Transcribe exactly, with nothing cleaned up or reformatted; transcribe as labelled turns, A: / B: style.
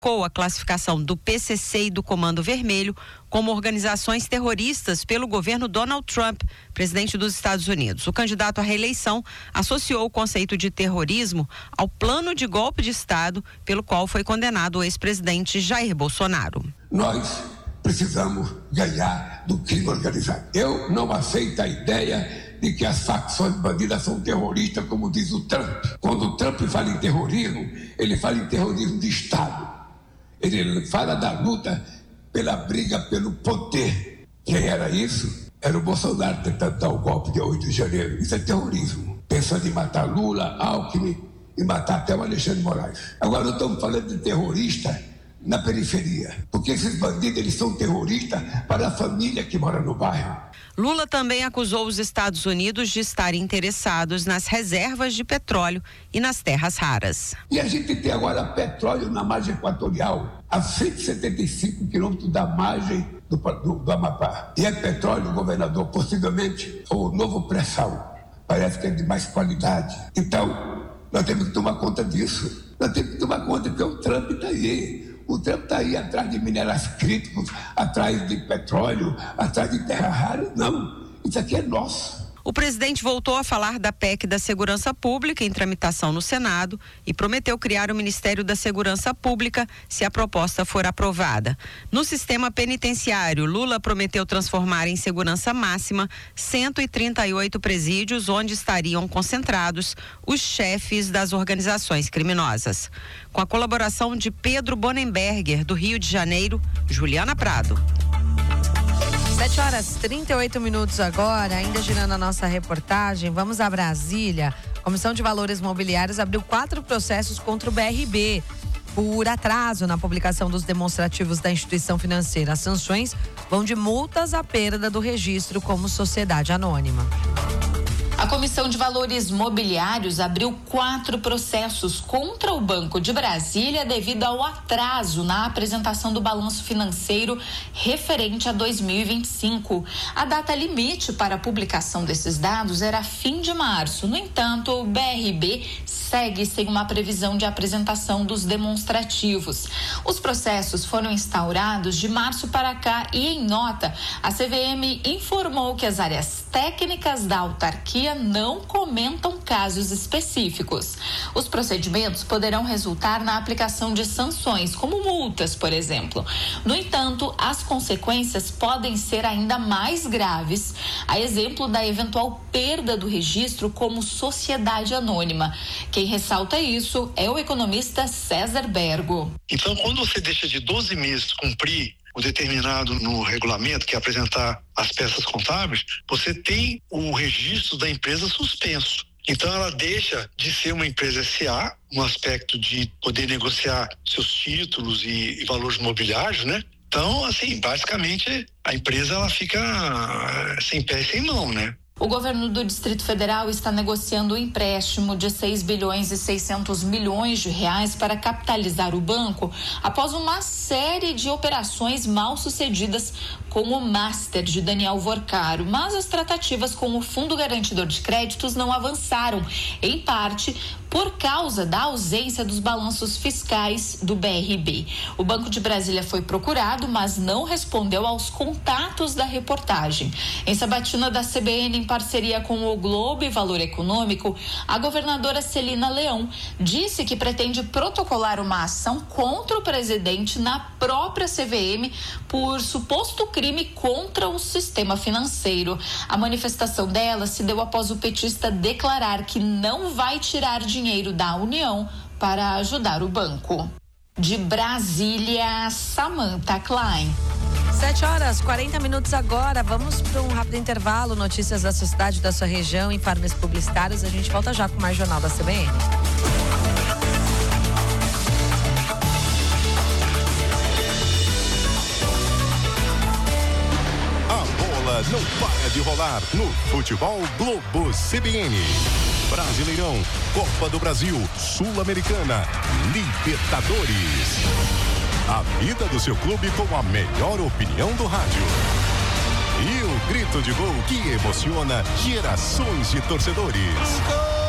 A: a classificação do P C C e do Comando Vermelho como organizações terroristas pelo governo Donald Trump, presidente dos Estados Unidos. O candidato à reeleição associou o conceito de terrorismo ao plano de golpe de Estado pelo qual foi condenado o ex-presidente Jair Bolsonaro.
B: Nós precisamos ganhar do crime organizado. Eu não aceito a ideia de que as facções bandidas são terroristas, como diz o Trump. Quando o Trump fala em terrorismo, ele fala em terrorismo de Estado. Ele fala da luta pela briga pelo poder. Quem era isso? Era o Bolsonaro tentando dar o golpe de oito de janeiro. Isso é terrorismo. Pensando em matar Lula, Alckmin e matar até o Alexandre de Moraes. Agora nós estamos falando de terrorista na periferia. Porque esses bandidos, eles são terroristas para a família que mora no bairro.
A: Lula também acusou os Estados Unidos de estarem interessados nas reservas de petróleo e nas terras raras.
B: E a gente tem agora petróleo na margem equatorial, a cento e setenta e cinco quilômetros da margem do, do, do Amapá. E é petróleo, governador, possivelmente o novo pré-sal. Parece que é de mais qualidade. Então, nós temos que tomar conta disso. Nós temos que tomar conta que o Trump está aí. O Trump está aí atrás de minerais críticos, atrás de petróleo, atrás de terra rara. Não, isso aqui é nosso.
A: O presidente voltou a falar da P E C da Segurança Pública em tramitação no Senado e prometeu criar o Ministério da Segurança Pública se a proposta for aprovada. No sistema penitenciário, Lula prometeu transformar em segurança máxima cento e trinta e oito presídios onde estariam concentrados os chefes das organizações criminosas. Com a colaboração de Pedro Bonenberger, do Rio de Janeiro, Juliana Prado.
C: sete horas e trinta e oito minutos agora, ainda girando a nossa reportagem, vamos a Brasília. A Comissão de Valores Mobiliários abriu quatro processos contra o B R B por atraso na publicação dos demonstrativos da instituição financeira. As sanções vão de multas à perda do registro como sociedade anônima.
D: A Comissão de Valores Mobiliários abriu quatro processos contra o Banco de Brasília devido ao atraso na apresentação do balanço financeiro referente a dois mil e vinte e cinco. A data limite para a publicação desses dados era fim de março. No entanto, o B R B segue sem uma previsão de apresentação dos demonstrativos. Os processos foram instaurados de março para cá e, em nota, a C V M informou que as áreas técnicas da autarquia não comentam casos específicos. Os procedimentos poderão resultar na aplicação de sanções, como multas, por exemplo. No entanto, as consequências podem ser ainda mais graves, a exemplo da eventual perda do registro como sociedade anônima. Quem ressalta isso é o economista César Bergo.
E: Então, quando você deixa de doze meses cumprir o determinado no regulamento, que é apresentar as peças contábeis, você tem o registro da empresa suspenso. Então ela deixa de ser uma empresa S A, um aspecto de poder negociar seus títulos e, e valores mobiliários, né? Então, assim, basicamente a empresa ela fica sem pé e sem mão, né?
D: O governo do Distrito Federal está negociando um empréstimo de seis bilhões e seiscentos milhões de reais para capitalizar o banco após uma série de operações mal sucedidas com o Master de Daniel Vorcaro. Mas as tratativas com o Fundo Garantidor de Créditos não avançaram, em parte por causa da ausência dos balanços fiscais do B R B. O Banco de Brasília foi procurado, mas não respondeu aos contatos da reportagem. Em sabatina da C B N, em parceria com o Globo e Valor Econômico, a governadora Celina Leão disse que pretende protocolar uma ação contra o presidente na própria C V M por suposto crime contra o sistema financeiro. A manifestação dela se deu após o petista declarar que não vai tirar dinheiro dinheiro da União para ajudar o banco. De Brasília, Samantha Klein.
C: sete horas e quarenta minutos agora. Vamos para um rápido intervalo. Notícias da sua cidade, da sua região, informes publicitários. A gente volta já com mais Jornal da C B N.
F: A bola não para de rolar no Futebol Globo C B N. Brasileirão, Copa do Brasil, Sul-Americana, Libertadores. A vida do seu clube com a melhor opinião do rádio. E o grito de gol que emociona gerações de torcedores.